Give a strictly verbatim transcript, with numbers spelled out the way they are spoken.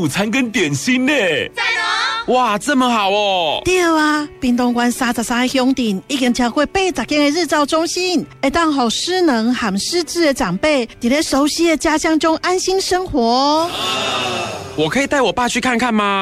午餐跟点心呢。 在哪？ 哇，这么好哦！ 对啊，屏东县三十三个乡镇已经超过八十间的日照中心，会当让失能和失智的长辈在咧熟悉的家乡中安心生活。 我可以带我爸去看看吗？